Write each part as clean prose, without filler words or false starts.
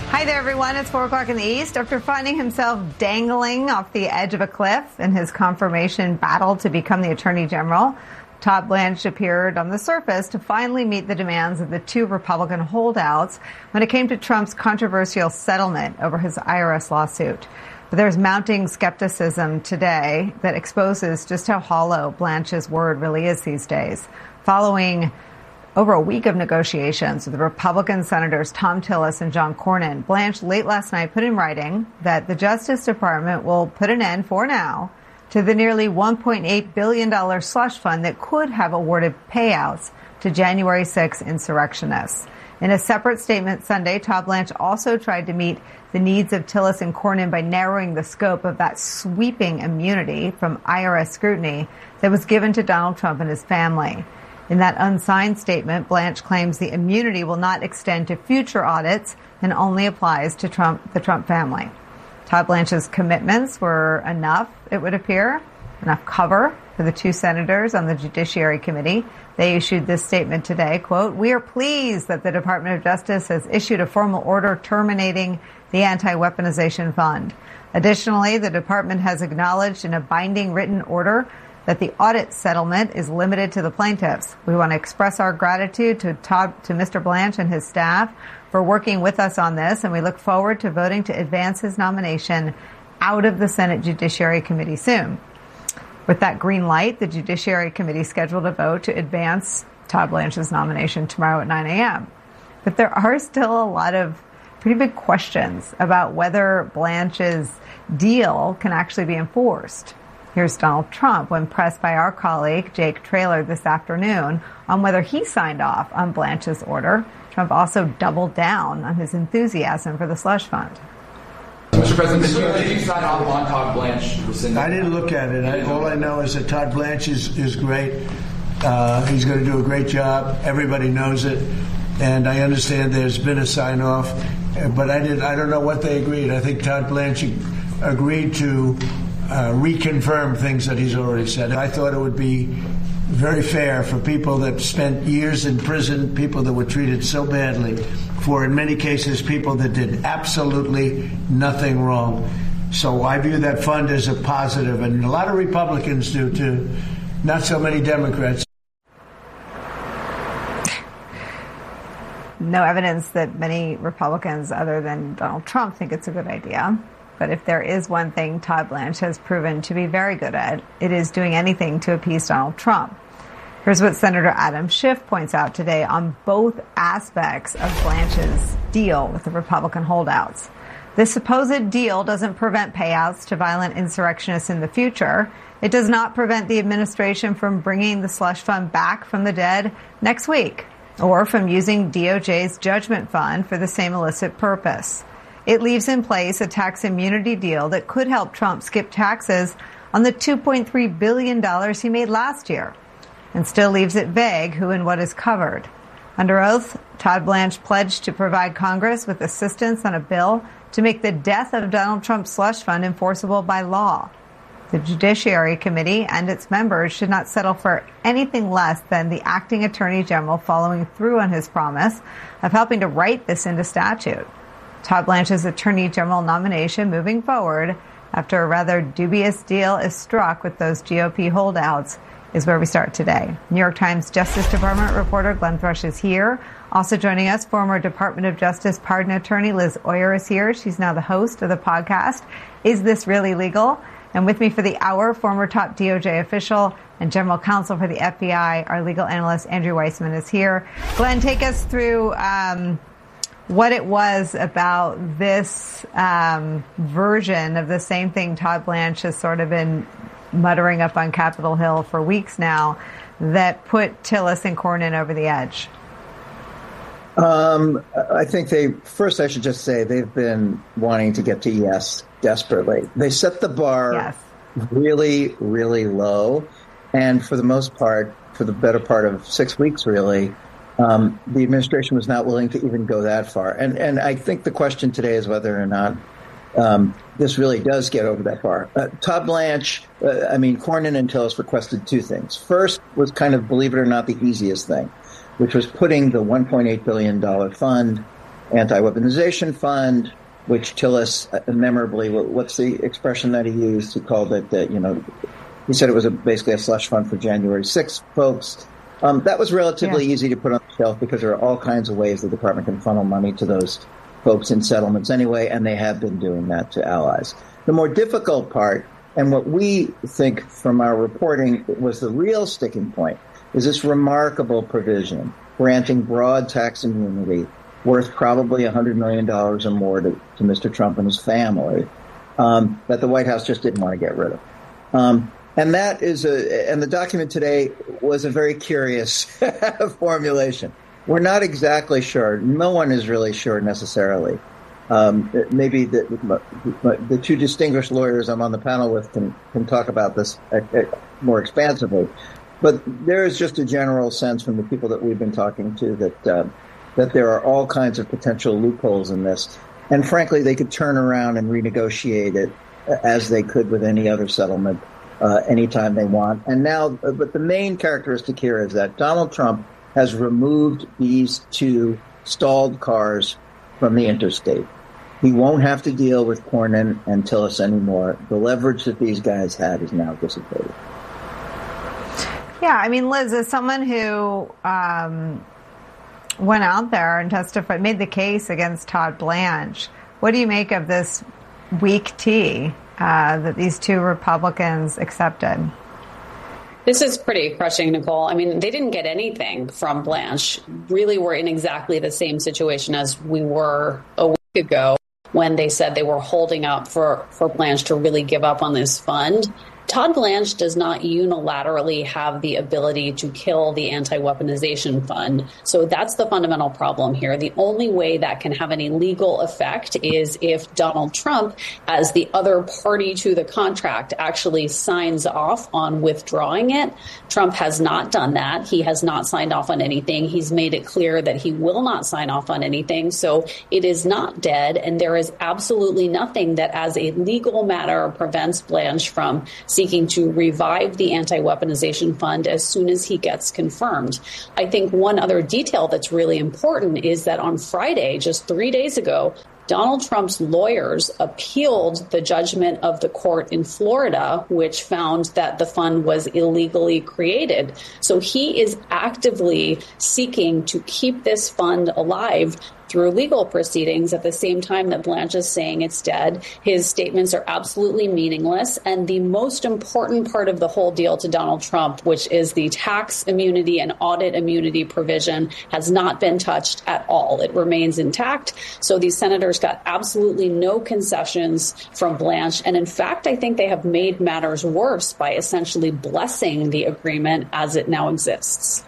Hi there, everyone. It's 4 o'clock in the East. After finding himself dangling off the edge of a cliff in his confirmation battle to become the Attorney General, Todd Blanche appeared on the surface to finally meet the demands of the two Republican holdouts when it came to Trump's controversial settlement over his IRS lawsuit. But there's mounting skepticism today that exposes just how hollow Blanche's word really is these days. Following over a week of negotiations with the Republican Senators Thom Tillis and John Cornyn, Blanche late last night put in writing that the Justice Department will put an end, for now, to the nearly $1.8 billion slush fund that could have awarded payouts to January 6 insurrectionists. In a separate statement Sunday, Todd Blanche also tried to meet the needs of Tillis and Cornyn by narrowing the scope of that sweeping immunity from IRS scrutiny that was given to Donald Trump and his family. In that unsigned statement, Blanche claims the immunity will not extend to future audits and only applies to the Trump family. Todd Blanche's commitments were enough, it would appear, enough cover for the two senators on the Judiciary Committee. They issued this statement today, quote, "We are pleased that the Department of Justice has issued a formal order terminating the anti-weaponization fund. Additionally, the department has acknowledged in a binding written order that the audit settlement is limited to the plaintiffs. We want to express our gratitude to Mr. Blanche and his staff for working with us on this, and we look forward to voting to advance his nomination out of the Senate Judiciary Committee soon." With that green light, the Judiciary Committee scheduled a vote to advance Todd Blanche's nomination tomorrow at 9 a.m. But there are still a lot of pretty big questions about whether Blanche's deal can actually be enforced. Here's Donald Trump when pressed by our colleague Jake Traylor this afternoon on whether he signed off on Blanche's order. Trump also doubled down on his enthusiasm for the slush fund. Mr. President, did you sign off on Todd Blanche? I didn't look at it. All I know is that Todd Blanche is great. He's going to do a great job. Everybody knows it. And I understand there's been a sign-off. But I don't know what they agreed. I think Todd Blanche agreed to reconfirm things that he's already said. I thought it would be very fair for people that spent years in prison, people that were treated so badly, for in many cases people that did absolutely nothing wrong. So I view that fund as a positive, and a lot of Republicans do too, not so many Democrats. No evidence that many Republicans other than Donald Trump think it's a good idea. But if there is one thing Todd Blanche has proven to be very good at, it is doing anything to appease Donald Trump. Here's what Senator Adam Schiff points out today on both aspects of Blanche's deal with the Republican holdouts. This supposed deal doesn't prevent payouts to violent insurrectionists in the future. It does not prevent the administration from bringing the slush fund back from the dead next week, or from using DOJ's judgment fund for the same illicit purpose. It leaves in place a tax immunity deal that could help Trump skip taxes on the $2.3 billion he made last year, and still leaves it vague who and what is covered. Under oath, Todd Blanche pledged to provide Congress with assistance on a bill to make the death of Donald Trump's slush fund enforceable by law. The Judiciary Committee and its members should not settle for anything less than the acting Attorney General following through on his promise of helping to write this into statute. Todd Blanche's Attorney General nomination moving forward after a rather dubious deal is struck with those GOP holdouts is where we start today. New York Times Justice Department reporter Glenn Thrush is here. Also joining us, former Department of Justice pardon attorney Liz Oyer is here. She's now the host of the podcast, Is This Really Legal? And with me for the hour, former top DOJ official and general counsel for the FBI, our legal analyst Andrew Weissman is here. Glenn, take us through what it was about this version of the same thing Todd Blanche has sort of been muttering up on Capitol Hill for weeks now that put Tillis and Cornyn over the edge. I think I should just say they've been wanting to get to yes desperately. They set the bar really, really low. And for the most part, for the better part of 6 weeks, really, the administration was not willing to even go that far. And I think the question today is whether or not this really does get over that far. Todd Blanche, Cornyn and Tillis requested two things. First was kind of, believe it or not, the easiest thing, which was putting the $1.8 billion fund anti-weaponization fund, which Tillis memorably, what's the expression that he used? He called it, he said it was basically a slush fund for January 6th folks. That was relatively easy to put on the shelf because there are all kinds of ways the department can funnel money to those folks in settlements anyway, and they have been doing that to allies. The more difficult part, and what we think from our reporting was the real sticking point, is this remarkable provision granting broad tax immunity worth probably $100 million or more to Mr. Trump and his family that the White House just didn't want to get rid of. And that is and the document today was a very curious formulation. We're not exactly sure. No one is really sure necessarily. Maybe the two distinguished lawyers I'm on the panel with can talk about this more expansively. But there is just a general sense from the people that we've been talking to that there are all kinds of potential loopholes in this. And frankly, they could turn around and renegotiate it as they could with any other settlement anytime they want. And now, but the main characteristic here is that Donald Trump has removed these two stalled cars from the interstate. He won't have to deal with Cornyn and Tillis anymore. The leverage that these guys had is now dissipated. Yeah, I mean, Liz, as someone who went out there and testified, made the case against Todd Blanche, what do you make of this weak tea that these two Republicans accepted? This is pretty crushing, Nicole. I mean, they didn't get anything from Blanche. Really, we're in exactly the same situation as we were a week ago when they said they were holding up for Blanche to really give up on this fund. Todd Blanche does not unilaterally have the ability to kill the anti-weaponization fund. So that's the fundamental problem here. The only way that can have any legal effect is if Donald Trump, as the other party to the contract, actually signs off on withdrawing it. Trump has not done that. He has not signed off on anything. He's made it clear that he will not sign off on anything. So it is not dead. And there is absolutely nothing that as a legal matter prevents Blanche from seeking to revive the anti-weaponization fund as soon as he gets confirmed. I think one other detail that's really important is that on Friday, just 3 days ago, Donald Trump's lawyers appealed the judgment of the court in Florida, which found that the fund was illegally created. So he is actively seeking to keep this fund alive through legal proceedings at the same time that Blanche is saying it's dead. His statements are absolutely meaningless. And the most important part of the whole deal to Donald Trump, which is the tax immunity and audit immunity provision, has not been touched at all. It remains intact. So these senators got absolutely no concessions from Blanche. And in fact, I think they have made matters worse by essentially blessing the agreement as it now exists.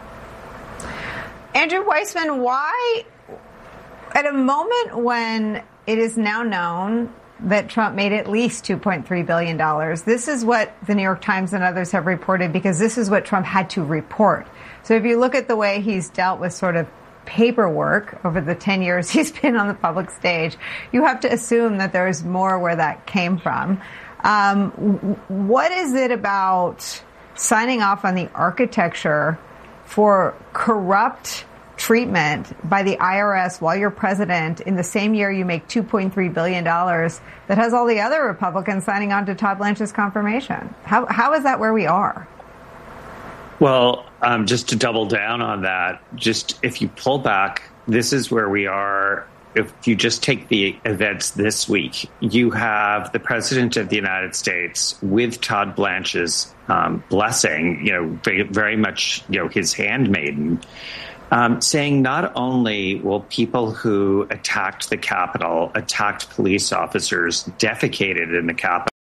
Andrew Weissmann, why, at a moment when it is now known that Trump made at least $2.3 billion, this is what the New York Times and others have reported because this is what Trump had to report. So if you look at the way he's dealt with sort of paperwork over the 10 years he's been on the public stage, you have to assume that there's more where that came from. What is it about signing off on the architecture for corrupt treatment by the IRS while you're president in the same year you make $2.3 billion that has all the other Republicans signing on to Todd Blanche's confirmation? How is that where we are? Well, just to double down on that, just if you pull back, this is where we are. If you just take the events this week, you have the president of the United States with Todd Blanche's blessing, very much, his handmaiden, saying not only will people who attacked the Capitol, attacked police officers, defecated in the Capitol,